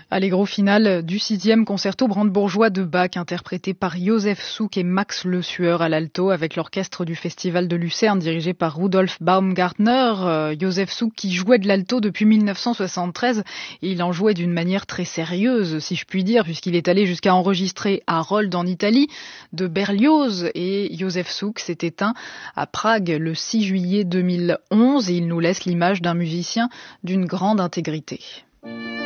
Allegro final du 6e concerto brandebourgeois de Bach, interprété par Josef Suk et Max Le Sueur à l'alto, avec l'orchestre du Festival de Lucerne, dirigé par Rudolf Baumgartner. Josef Suk qui jouait de l'alto depuis 1973, et il en jouait d'une manière très sérieuse, si je puis dire, puisqu'il est allé jusqu'à enregistrer Harold en Italie, de Berlioz, et Josef Suk s'est éteint à Prague le 6 juillet 2011, et il nous laisse l'image d'un musicien d'une grande intégrité.